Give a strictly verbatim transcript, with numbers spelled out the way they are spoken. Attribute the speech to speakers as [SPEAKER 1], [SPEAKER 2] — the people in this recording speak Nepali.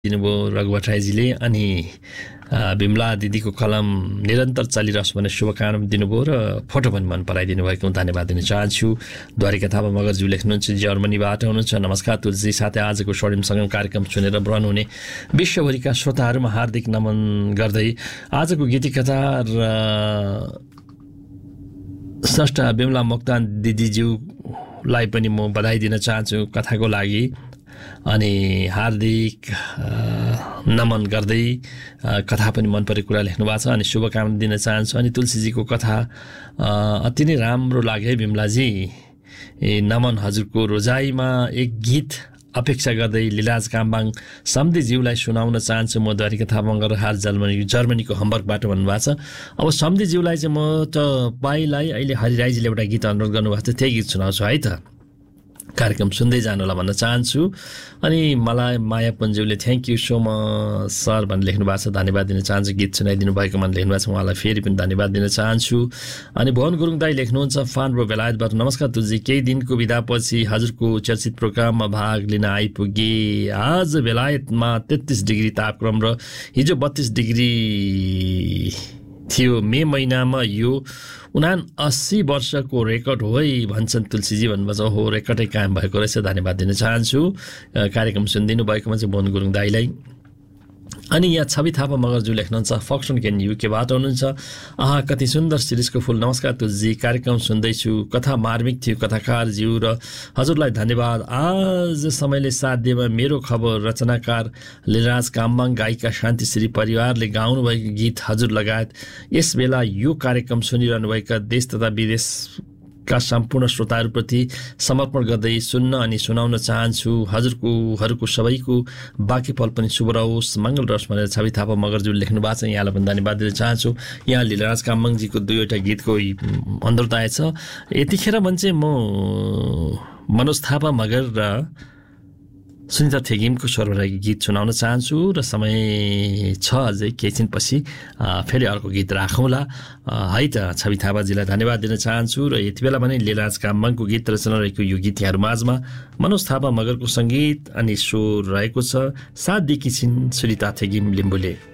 [SPEAKER 1] दिनुभयो रघु भट्टराईजीले अनि बिमला दिदीको कलम निरन्तर चलिरहोस् भन्ने शुभकामना दिनुभयो र फोटो पनि मन पराइदिनु भएको धन्यवाद दिन चाहन्छु। द्वारिका थापा मगरज्यू लेख्नुहुन्छ जर्मनीबाट हुनुहुन्छ। नमस्कार तुलसी, साथै आजको स्वर्णिमसँग कार्यक्रम सुनेर ब्रन हुने विश्वभरिका श्रोताहरूमा हार्दिक नमन गर्दै आजको गीतिकथा र स्रष्टा बिमला मोक्तान दिदीज्यूलाई पनि म बधाई दिन चाहन्छु कथाको लागि अनि हार्दिक नमन गर्दै कथा पनि मन परेको कुरा लेख्नु भएको छ अनि शुभकामना दिन चाहन्छु। अनि तुलसीजीको कथा अति नै राम्रो लाग्यो है बिमलाजी। नमन हजुरको रोजाइमा एक गीत अपेक्षा गर्दै लीलाज काम्बाङ सम्धिज्यूलाई सुनाउन चाहन्छु म। द्वारिका थापा मगर हाल जर्मनी जर्मनीको हम्बर्गबाट भन्नुभएको छ। अब सम्धिज्यूलाई चाहिँ म त पाइलाई अहिले हरिराईजीले एउटा गीत अनुरोध गर्नुभएको छ, त्यही गीत सुनाउँछु है त। कार्यक्रम सुन्दै जानुलाई भन्न चाहन्छु। अनि मलाई माया पन्ज्यूले thank you so much sir भनेर लेख्नु भएको छ, धन्यवाद दिन चाहन्छु। गीत सुनाइदिनु भएको मन लेख्नु भएको छ, उहाँलाई फेरि पनि धन्यवाद दिन चाहन्छु। अनि भवन गुरुङ दाई लेख्नुहुन्छ फानब्रो बेलायतबाट, नमस्कार तुलजी, केही दिनको बिदापछि हजुरको चर्चित प्रोग्राममा भाग लिन आइपुगे। आज बेलायतमा तेत्तिस डिग्री तापक्रम र हिजो बत्तिस डिग्री थियो। मे महिनामा यो उना अस्सी वर्षको रेकर्ड हो है भन्छन् तुलसीजी भन्नुभएको छ। हो, रेकर्डै कायम भएको रहेछ, धन्यवाद दिन चाहन्छु कार्यक्रम सुनिदिनु भएकोमा चाहिँ भवन गुरुङ दाईलाई। अनि यहाँ छवि थापा मगरज्यू लेख्नुहुन्छ फक्सन केन युकेबाट हुनुहुन्छ। आहा कति सुन्दर शिरीषको फुल, नमस्कार तुलजी, कार्यक्रम सुन्दैछु, कथा मार्मिक थियो कथाकारज्यू र हजुरलाई धन्यवाद। आज समयले साथ दिएमा मेरो खबर रचनाकार लीलाज काम्बाङ, गायिका शान्तिश्री परिवारले गाउनुभएको गीत हजुर लगायत यस बेला यो कार्यक्रम सुनिरहनुभएका देश तथा विदेश का सम्पूर्ण श्रोताहरूप्रति समर्पण गर्दै सुन्न अनि सुनाउन चाहन्छु। हजुरकोहरूको सबैको बाँकी पल पनि शुभ रहोस्, मङ्गल रहोस् भनेर छवि थापा मगरज्यूले लेख्नु भएको छ। यहाँलाई पनि धन्यवाद दिन चाहन्छु। यहाँ लीलाराज काम्बाङजीको दुईवटा गीतको अनुरोध आएछ। यतिखेर भने चाहिँ म मनोज थापा मगर र सुनिता थेगिमको स्वरमा गीत सुनाउन चाहन्छु र समय छ अझै केही छिनपछि फेरि अर्को गीत राखौँला है त। छवि थापाजीलाई धन्यवाद दिन चाहन्छु र यति बेला भने लीलाज काम्बाङको गीत रचना रहेको यो गीत यहाँहरू माझमा मनोज थापा मगरको सङ्गीत अनि स्वर रहेको छ। साथ दिएकी छिन् सुनिता थेगिम लिम्बुले।